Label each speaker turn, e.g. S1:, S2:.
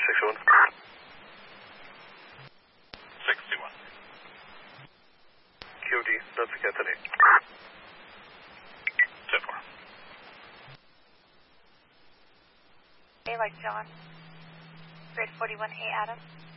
S1: 61.
S2: 61.
S1: QD, that's Anthony.
S2: 10-4.
S3: Hey, like John. Grid 41, hey, Adam.